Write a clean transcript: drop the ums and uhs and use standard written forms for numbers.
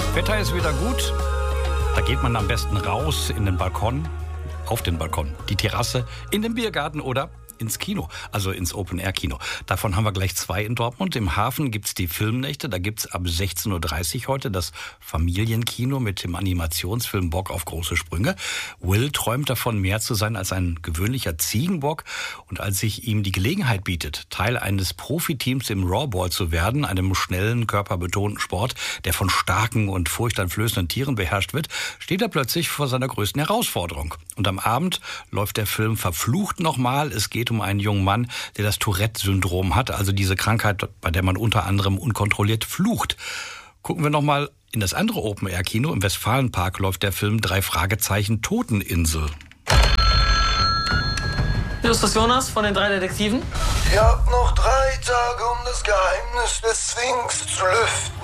Wetter ist wieder gut. Da geht man am besten raus in den Balkon, auf den Balkon, die Terrasse, in den Biergarten oder ins Kino, also ins Open-Air-Kino. Davon haben wir gleich 2 in Dortmund. Im Hafen gibt's die Filmnächte. Da gibt's ab 16:30 Uhr heute das Familienkino mit dem Animationsfilm Bock auf große Sprünge. Will träumt davon, mehr zu sein als ein gewöhnlicher Ziegenbock. Und als sich ihm die Gelegenheit bietet, Teil eines Profiteams im Rawball zu werden, einem schnellen, körperbetonten Sport, der von starken und furchteinflößenden Tieren beherrscht wird, steht er plötzlich vor seiner größten Herausforderung. Und am Abend läuft der Film verflucht nochmal. Es geht um einen jungen Mann, der das Tourette-Syndrom hat, also diese Krankheit, bei der man unter anderem unkontrolliert flucht. Gucken wir nochmal in das andere Open-Air-Kino. Im Westfalenpark läuft der Film 3 Fragezeichen Toteninsel. Hier ist das Jonas von den 3 Detektiven. Ihr habt noch 3 Tage, um das Geheimnis des Sphinx zu lüften.